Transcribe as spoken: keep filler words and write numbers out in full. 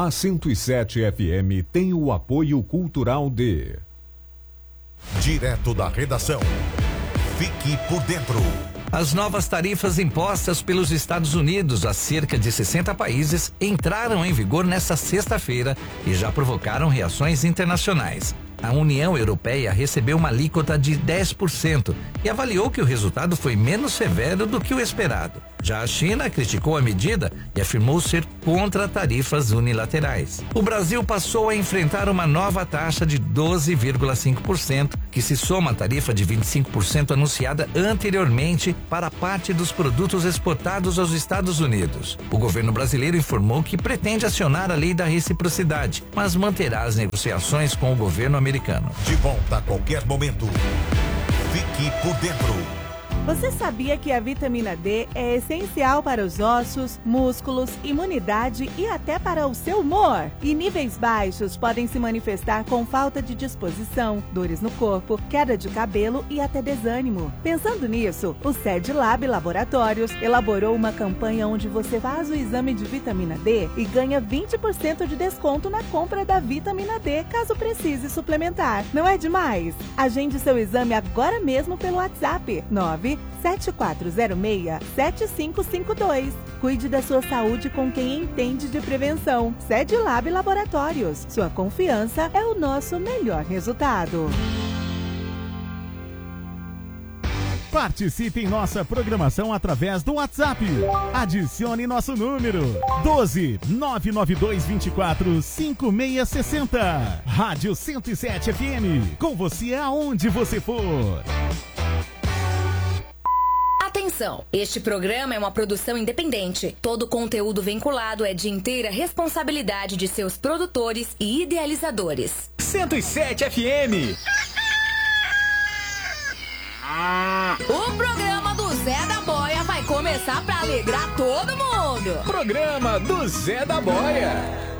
A cento e sete F M tem o apoio cultural de... Direto da redação. Fique por dentro. As novas tarifas impostas pelos Estados Unidos a cerca de sessenta países entraram em vigor nesta sexta-feira e já provocaram reações internacionais. A União Europeia recebeu uma alíquota de dez por cento e avaliou que o resultado foi menos severo do que o esperado. Já a China criticou a medida e afirmou ser contra tarifas unilaterais. O Brasil passou a enfrentar uma nova taxa de doze vírgula cinco por cento, que se soma à tarifa de vinte e cinco por cento anunciada anteriormente para parte dos produtos exportados aos Estados Unidos. O governo brasileiro informou que pretende acionar a lei da reciprocidade, mas manterá as negociações com o governo americano. De volta a qualquer momento. Fique por dentro. Você sabia que a vitamina D é essencial para os ossos, músculos, imunidade e até para o seu humor? E níveis baixos podem se manifestar com falta de disposição, dores no corpo, queda de cabelo e até desânimo. Pensando nisso, o SedLab Laboratórios elaborou uma campanha onde você faz o exame de vitamina D e ganha vinte por cento de desconto na compra da vitamina D, caso precise suplementar. Não é demais? Agende seu exame agora mesmo pelo WhatsApp nove sete quatro zero seis sete cinco cinco dois. Cuide da sua saúde com quem entende de prevenção. SedLab Laboratórios. Sua confiança é o nosso melhor resultado. Participe em nossa programação através do WhatsApp. Adicione nosso número doze nove nove dois dois quatro cinco seis seis zero. Rádio cento e sete F M. Com você aonde você for. Atenção! Este programa é uma produção independente. Todo conteúdo vinculado é de inteira responsabilidade de seus produtores e idealizadores. cento e sete F M. O programa do Zé da Boia vai começar pra alegrar todo mundo. Programa do Zé da Boia.